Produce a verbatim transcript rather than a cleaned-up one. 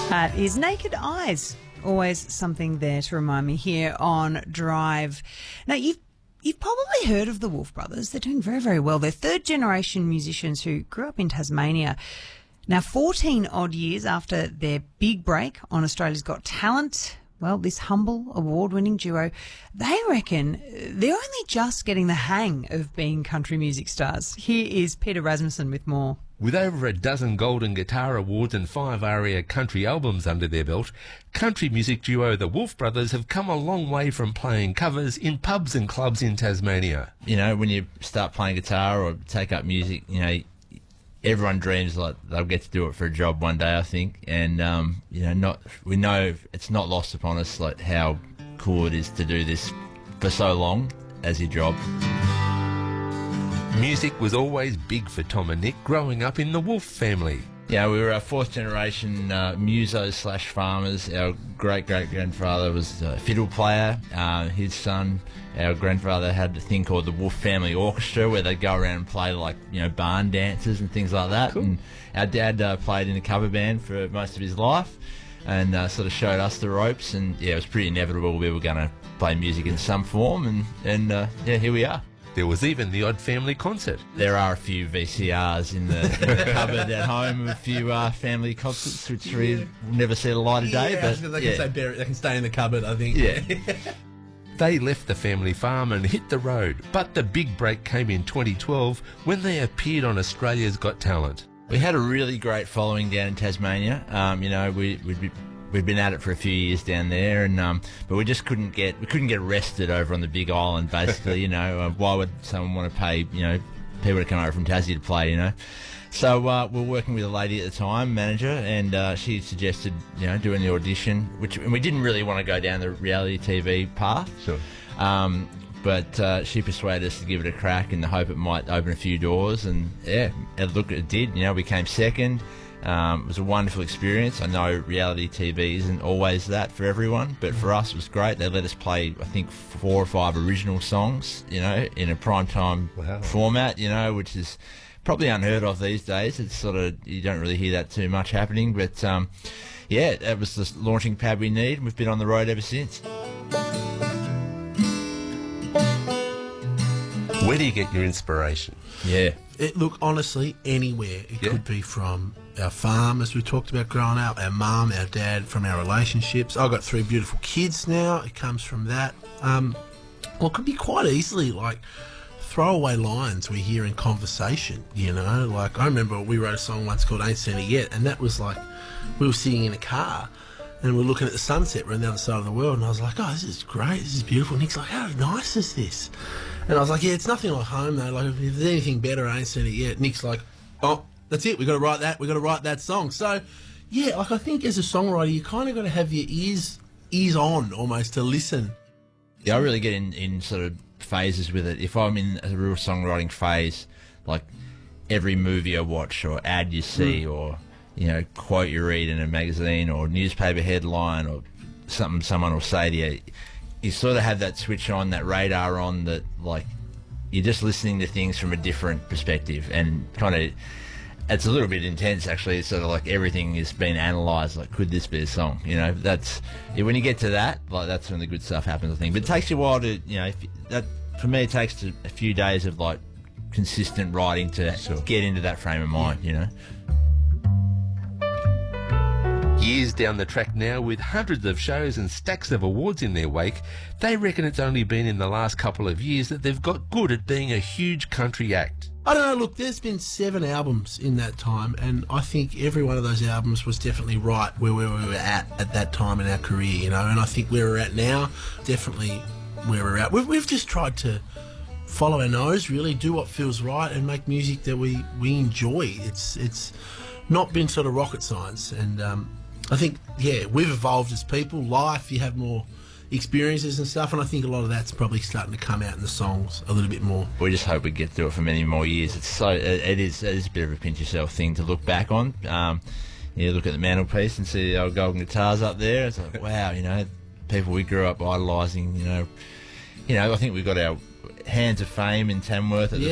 That is Naked Eyes. Always something there to remind me here on Drive. Now, you've You've probably heard of the Wolf Brothers. They're doing very, very well. They're third-generation musicians who grew up in Tasmania. Now, fourteen odd years after their big break on Australia's Got Talent, well, this humble, award-winning duo, they reckon they're only just getting the hang of being country music stars. Here is Peter Rasmussen with more. With over a dozen Golden Guitar Awards and five ARIA country albums under their belt, country music duo the Wolf Brothers have come a long way from playing covers in pubs and clubs in Tasmania. You know, when you start playing guitar or take up music, you know, everyone dreams like they'll get to do it for a job one day, I think. And, um, you know, not we know it's not lost upon us like how cool it is to do this for so long as your job. Music was always big for Tom and Nick growing up in the Wolf family. Yeah, we were a fourth generation uh, musos slash farmers. Our great great grandfather was a fiddle player. Uh, his son, our grandfather, had a thing called the Wolf Family Orchestra where they'd go around and play like, you know, barn dances and things like that. Cool. And our dad uh, played in a cover band for most of his life and uh, sort of showed us the ropes. And yeah, it was pretty inevitable we were going to play music in some form. And, and uh, yeah, here we are. There was even the odd family concert. There are a few V C Rs in the, in the cupboard at home, a few uh, family concerts which we will never see the light of day. Yeah, but they, yeah. can stay buried, they can stay in the cupboard, I think. Yeah. They left the family farm and hit the road, but the big break came in twenty twelve when they appeared on Australia's Got Talent. We had a really great following down in Tasmania. Um, you know, we, we'd be... We'd been at it for a few years down there, and um, but we just couldn't get we couldn't get arrested over on the Big Island. Basically, you know, uh, why would someone want to pay you know people to come over from Tassie to play? You know, so uh, we were working with a lady at the time, manager, and uh, she suggested you know doing the audition, which and we didn't really want to go down the reality T V path. Sure. Um, but uh, she persuaded us to give it a crack in the hope it might open a few doors, and yeah, it, look, it did. You know, we came second. Um, it was a wonderful experience. I know reality T V isn't always that for everyone, but for us it was great. They let us play, I think, four or five original songs, you know, in a primetime wow. format, you know, which is probably unheard of these days. It's sort of, you don't really hear that too much happening, but um, yeah, that was the launching pad we need. We've been on the road ever since. Where do you get your inspiration? Yeah. It, look, honestly, anywhere. It yeah. could be from our farm, as we talked about growing up, our mum, our dad, from our relationships. I've got three beautiful kids now. It comes from that. Um, well, it could be quite easily, like, throwaway lines we hear in conversation, you know? Like, I remember we wrote a song once called Ain't Seen It Yet, and that was like, we were sitting in a car, and we're looking at the sunset around the other side of the world, and I was like, oh, this is great, this is beautiful. Nick's like, how nice is this? And I was like, yeah, it's nothing like home, though. Like, if there's anything better, I ain't seen it yet. Nick's like, oh, that's it. We've got to write that. We've got to write that song. So, yeah, like, I think as a songwriter, you kind of got to have your ears ears on almost to listen. Yeah, I really get in, in sort of phases with it. If I'm in a real songwriting phase, like every movie I watch or ad you see mm. or, you know, quote you read in a magazine or newspaper headline or something someone will say to you, you sort of have that switch on, that radar on, that like you're just listening to things from a different perspective, and kind of it's a little bit intense actually. It's sort of like everything is being analysed, like could this be a song, you know? That's when you get to that, like that's when the good stuff happens, I think. But it takes you a while to, you know, if, that for me it takes a few days of like consistent writing to sure. get into that frame of mind, you know. Years down the track now, with hundreds of shows and stacks of awards in their wake, they reckon it's only been in the last couple of years that they've got good at being a huge country act. I don't know, look, there's been seven albums in that time, and I think every one of those albums was definitely right where we were at at that time in our career, you know, and I think where we're at now, definitely where we're at. We've, we've just tried to follow our nose, really, do what feels right and make music that we, we enjoy. It's, it's not been sort of rocket science, and um, I think, yeah, we've evolved as people. Life, you have more experiences and stuff, and I think a lot of that's probably starting to come out in the songs a little bit more. We just hope we get to it for many more years. It's so it, it is it is a bit of a pinch yourself thing to look back on. Um, you look at the mantelpiece and see the old golden guitars up there. It's like, wow, you know, people we grew up idolising. You know, you know, I think we got our hands of fame in Tamworth at yeah.